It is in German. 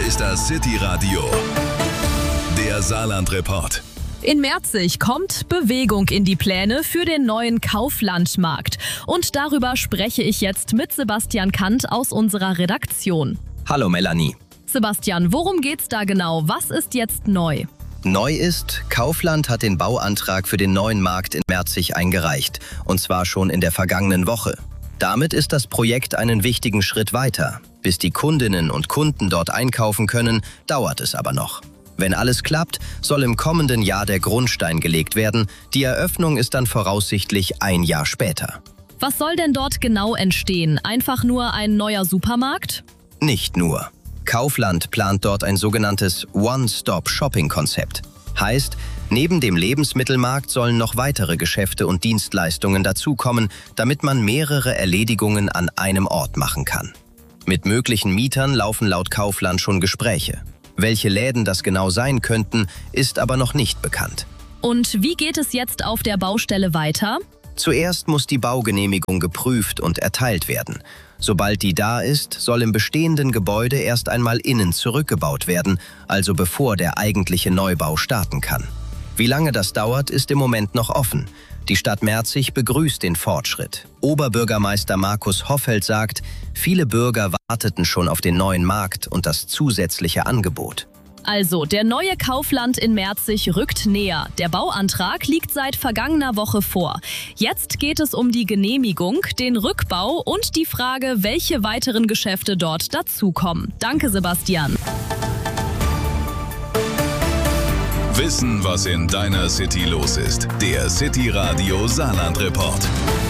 ist das City Radio, der Saarland-Report. In Merzig kommt Bewegung in die Pläne für den neuen Kauflandmarkt. Und darüber spreche ich jetzt mit Sebastian Kant aus unserer Redaktion. Hallo Melanie. Sebastian, worum geht's da genau? Was ist jetzt neu? Neu ist, Kaufland hat den Bauantrag für den neuen Markt in Merzig eingereicht. Und zwar schon in der vergangenen Woche. Damit ist das Projekt einen wichtigen Schritt weiter. Bis die Kundinnen und Kunden dort einkaufen können, dauert es aber noch. Wenn alles klappt, soll im kommenden Jahr der Grundstein gelegt werden. Die Eröffnung ist dann voraussichtlich ein Jahr später. Was soll denn dort genau entstehen? Einfach nur ein neuer Supermarkt? Nicht nur. Kaufland plant dort ein sogenanntes One-Stop-Shopping-Konzept. Heißt, neben dem Lebensmittelmarkt sollen noch weitere Geschäfte und Dienstleistungen dazukommen, damit man mehrere Erledigungen an einem Ort machen kann. Mit möglichen Mietern laufen laut Kaufland schon Gespräche. Welche Läden das genau sein könnten, ist aber noch nicht bekannt. Und wie geht es jetzt auf der Baustelle weiter? Zuerst muss die Baugenehmigung geprüft und erteilt werden. Sobald die da ist, soll im bestehenden Gebäude erst einmal innen zurückgebaut werden, also bevor der eigentliche Neubau starten kann. Wie lange das dauert, ist im Moment noch offen. Die Stadt Merzig begrüßt den Fortschritt. Oberbürgermeister Markus Hoffeld sagt, viele Bürger warteten schon auf den neuen Markt und das zusätzliche Angebot. Also, der neue Kaufland in Merzig rückt näher. Der Bauantrag liegt seit vergangener Woche vor. Jetzt geht es um die Genehmigung, den Rückbau und die Frage, welche weiteren Geschäfte dort dazukommen. Danke, Sebastian. Wissen, was in deiner City los ist. Der City Radio Saarland-Report.